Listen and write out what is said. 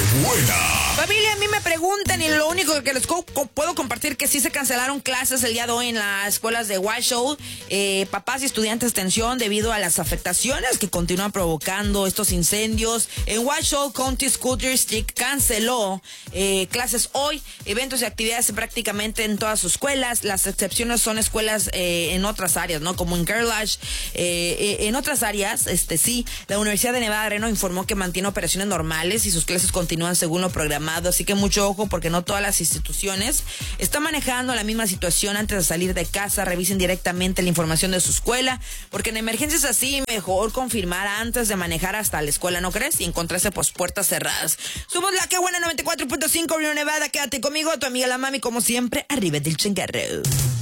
buena. Familia, a mí me preguntan y lo único que les puedo compartir que sí se cancelaron clases el día de hoy en las escuelas de Washoe. Papás y estudiantes, atención, debido a las afectaciones que continúan provocando estos incendios. En Washoe County School District canceló clases hoy, eventos y actividades prácticamente en todas sus escuelas. Las excepciones son escuelas en otras áreas, ¿no? Como en Kerlash. En otras áreas, sí, la Universidad de Nevada de Reno informó que mantiene operaciones normales y sus clases continúan según lo programado. Así que mucho ojo porque no todas las instituciones están manejando la misma situación. Antes de salir de casa, revisen directamente la información de su escuela, porque en emergencias así mejor confirmar antes de manejar hasta la escuela, ¿no crees? Y encontrarse pues puertas cerradas. Somos la que buena 94.5 Río Nevada. Quédate conmigo, tu amiga la mami, como siempre, arriba del changarro.